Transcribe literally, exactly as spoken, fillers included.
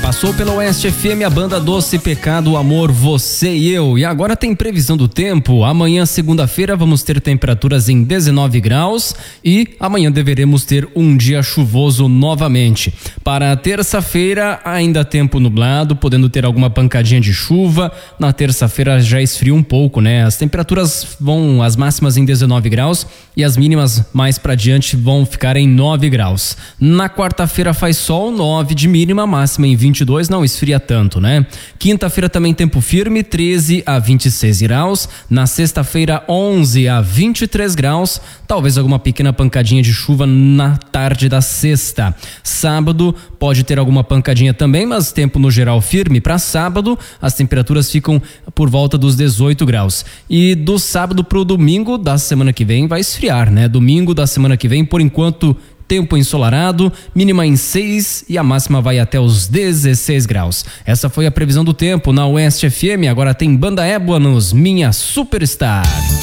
Passou pela Oeste F M a banda Doce Pecado, Amor, Você e Eu. E agora tem previsão do tempo. Amanhã, segunda-feira, vamos ter temperaturas em dezenove graus e amanhã deveremos ter um dia chuvoso novamente. Para terça-feira, ainda tempo nublado, podendo ter alguma pancadinha de chuva. Na terça-feira já esfria um pouco, né? As temperaturas vão, as máximas em dezenove graus e as mínimas mais para diante vão ficar em nove graus. Na quarta-feira faz sol, nove de mínima, máxima em vinte e dois, não esfria tanto, né? Quinta-feira também tempo firme, treze a vinte e seis graus. Na sexta-feira, onze a vinte e três graus. Talvez alguma pequena pancadinha de chuva na tarde da sexta. Sábado pode ter alguma pancadinha também, mas tempo no geral firme. Para sábado, as temperaturas ficam por volta dos dezoito graus. E do sábado pro domingo da semana que vem vai esfriar, né? Domingo da semana que vem, por enquanto, tempo ensolarado, mínima em seis e a máxima vai até os dezesseis graus. Essa foi a previsão do tempo na Oeste F M. Agora tem Banda Ébua nos Minha Superstar.